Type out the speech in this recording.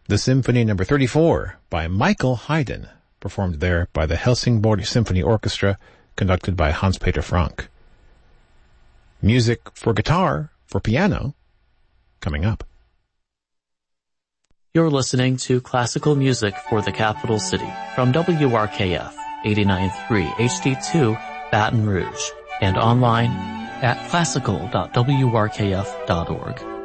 The Symphony No. 34 by Michael Haydn, performed there by the Helsingborg Symphony Orchestra, conducted by Hans-Peter Frank. Music for guitar, for piano, coming up. You're listening to Classical Music for the Capital City from WRKF 89.3 HD2 Baton Rouge and online at classical.wrkf.org.